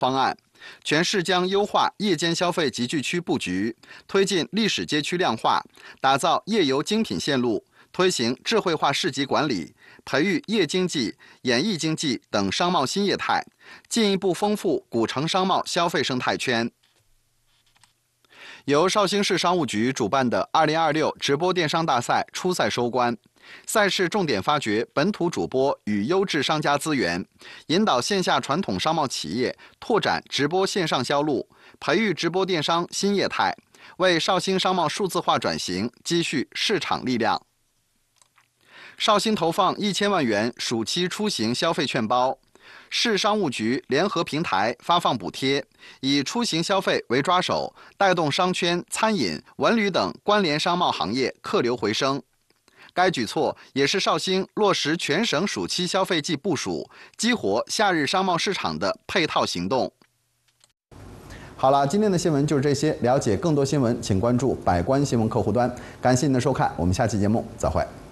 方案，全市将优化夜间消费集聚区布局，推进历史街区量化，打造夜游精品线路，推行智慧化市集管理，培育夜经济、演艺经济等商贸新业态，进一步丰富古城商贸消费生态圈。由绍兴市商务局主办的2026直播电商大赛初赛收官。赛事重点发掘本土主播与优质商家资源，引导线下传统商贸企业拓展直播线上销路，培育直播电商新业态，为绍兴商贸数字化转型积蓄市场力量。绍兴投放1000万元暑期出行消费券包，市商务局联合平台发放补贴，以出行消费为抓手，带动商圈、餐饮、文旅等关联商贸行业客流回升。该举措也是绍兴落实全省暑期消费季部署、激活夏日商贸市场的配套行动。好了，今天的新闻就是这些。了解更多新闻，请关注百官新闻客户端。感谢您的收看，我们下期节目再会。